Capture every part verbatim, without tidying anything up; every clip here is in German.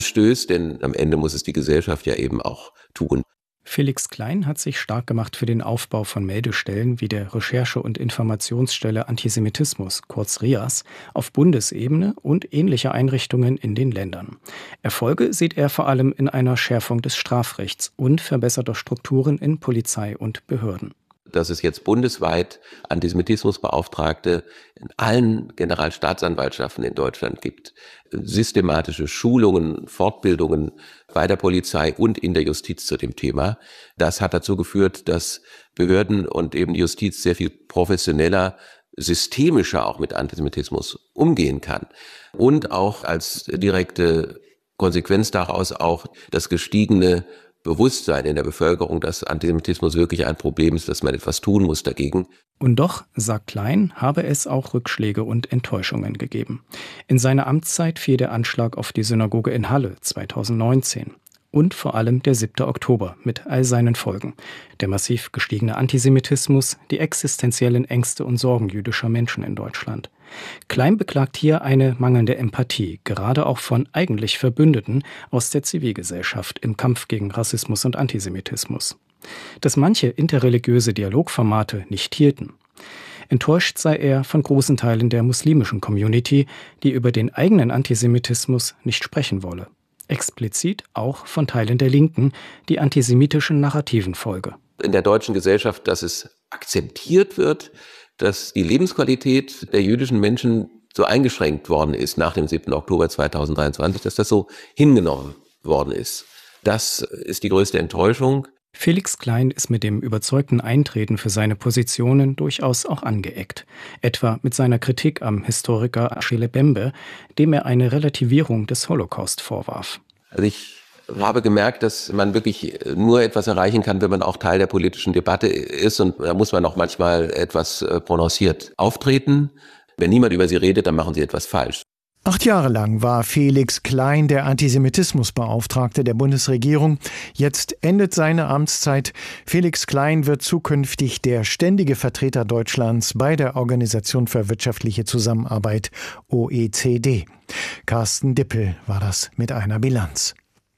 stößt, denn am Ende muss es die Gesellschaft ja eben auch tun. Felix Klein hat sich stark gemacht für den Aufbau von Meldestellen wie der Recherche- und Informationsstelle Antisemitismus, kurz R I A S, auf Bundesebene und ähnliche Einrichtungen in den Ländern. Erfolge sieht er vor allem in einer Schärfung des Strafrechts und verbesserter Strukturen in Polizei und Behörden. Dass es jetzt bundesweit Antisemitismusbeauftragte in allen Generalstaatsanwaltschaften in Deutschland gibt, systematische Schulungen, Fortbildungen bei der Polizei und in der Justiz zu dem Thema. Das hat dazu geführt, dass Behörden und eben die Justiz sehr viel professioneller, systemischer auch mit Antisemitismus umgehen kann. Und auch als direkte Konsequenz daraus auch das gestiegene Bewusstsein in der Bevölkerung, dass Antisemitismus wirklich ein Problem ist, dass man etwas tun muss dagegen. Und doch, sagt Klein, habe es auch Rückschläge und Enttäuschungen gegeben. In seiner Amtszeit fiel der Anschlag auf die Synagoge in Halle zweitausendneunzehn. Und vor allem der siebte Oktober mit all seinen Folgen. Der massiv gestiegene Antisemitismus, die existenziellen Ängste und Sorgen jüdischer Menschen in Deutschland. Klein beklagt hier eine mangelnde Empathie, gerade auch von eigentlich Verbündeten aus der Zivilgesellschaft im Kampf gegen Rassismus und Antisemitismus. Dass manche interreligiöse Dialogformate nicht hielten. Enttäuscht sei er von großen Teilen der muslimischen Community, die über den eigenen Antisemitismus nicht sprechen wolle. Explizit auch von Teilen der Linken, die antisemitischen Narrativen folge. In der deutschen Gesellschaft, dass es akzeptiert wird, dass die Lebensqualität der jüdischen Menschen so eingeschränkt worden ist nach dem siebten Oktober zweitausenddreiundzwanzig, dass das so hingenommen worden ist. Das ist die größte Enttäuschung. Felix Klein ist mit dem überzeugten Eintreten für seine Positionen durchaus auch angeeckt. Etwa mit seiner Kritik am Historiker Achille Bembe, dem er eine Relativierung des Holocaust vorwarf. Also ich habe gemerkt, dass man wirklich nur etwas erreichen kann, wenn man auch Teil der politischen Debatte ist. Und da muss man auch manchmal etwas prononciert auftreten. Wenn niemand über sie redet, dann machen sie etwas falsch. Acht Jahre lang war Felix Klein der Antisemitismusbeauftragte der Bundesregierung. Jetzt endet seine Amtszeit. Felix Klein wird zukünftig der ständige Vertreter Deutschlands bei der Organisation für wirtschaftliche Zusammenarbeit O E C D. Carsten Dippel war das mit einer Bilanz.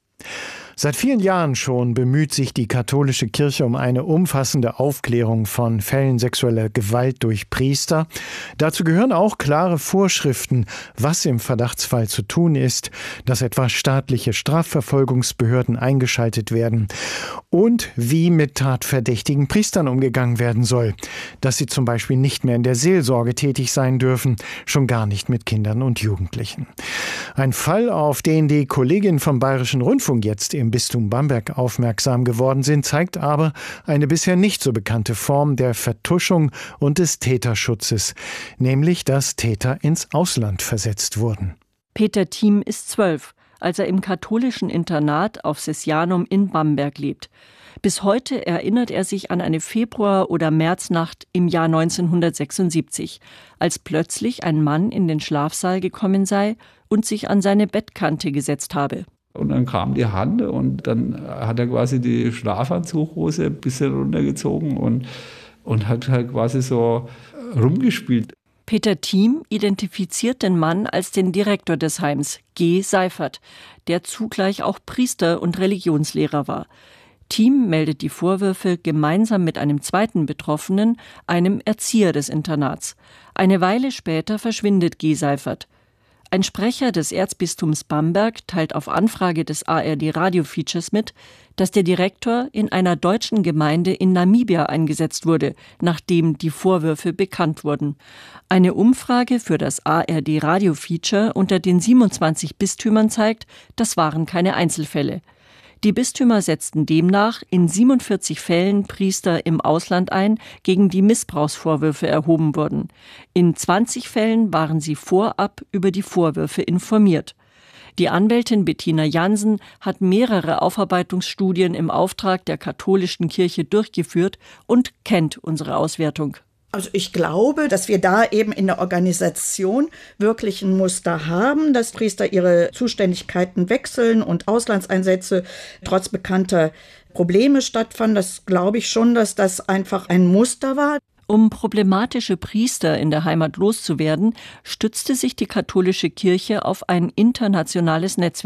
Seit vielen Jahren schon bemüht sich die katholische Kirche um eine umfassende Aufklärung von Fällen sexueller Gewalt durch Priester. Dazu gehören auch klare Vorschriften, was im Verdachtsfall zu tun ist, dass etwa staatliche Strafverfolgungsbehörden eingeschaltet werden und wie mit tatverdächtigen Priestern umgegangen werden soll, dass sie zum Beispiel nicht mehr in der Seelsorge tätig sein dürfen, schon gar nicht mit Kindern und Jugendlichen. Ein Fall, auf den die Kolleginnen vom Bayerischen Rundfunk jetzt im Bistum Bamberg aufmerksam geworden sind, zeigt aber eine bisher nicht so bekannte Form der Vertuschung und des Täterschutzes, nämlich dass Täter ins Ausland versetzt wurden. Peter Thiem ist zwölf, als er im katholischen Internat auf Sessianum in Bamberg lebt. Bis heute erinnert er sich an eine Februar- oder Märznacht im Jahr neunzehnhundertsechsundsiebzig, als plötzlich ein Mann in den Schlafsaal gekommen sei und sich an seine Bettkante gesetzt habe. Und dann kam die Hand und dann hat er quasi die Schlafanzughose ein bisschen runtergezogen und, und hat halt quasi so rumgespielt. Peter Thiem identifiziert den Mann als den Direktor des Heims, G. Seifert, der zugleich auch Priester und Religionslehrer war. Thiem meldet die Vorwürfe gemeinsam mit einem zweiten Betroffenen, einem Erzieher des Internats. Eine Weile später verschwindet G. Seifert. Ein Sprecher des Erzbistums Bamberg teilt auf Anfrage des A R D-Radio-Features mit, dass der Direktor in einer deutschen Gemeinde in Namibia eingesetzt wurde, nachdem die Vorwürfe bekannt wurden. Eine Umfrage für das A R D-Radio-Feature unter den siebenundzwanzig Bistümern zeigt, das waren keine Einzelfälle. Die Bistümer setzten demnach in siebenundvierzig Fällen Priester im Ausland ein, gegen die Missbrauchsvorwürfe erhoben wurden. In zwanzig Fällen waren sie vorab über die Vorwürfe informiert. Die Anwältin Bettina Jansen hat mehrere Aufarbeitungsstudien im Auftrag der katholischen Kirche durchgeführt und kennt unsere Auswertung. Also ich glaube, dass wir da eben in der Organisation wirklich ein Muster haben, dass Priester ihre Zuständigkeiten wechseln und Auslandseinsätze trotz bekannter Probleme stattfanden. Das glaube ich schon, dass das einfach ein Muster war. Um problematische Priester in der Heimat loszuwerden, stützte sich die katholische Kirche auf ein internationales Netzwerk.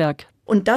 Und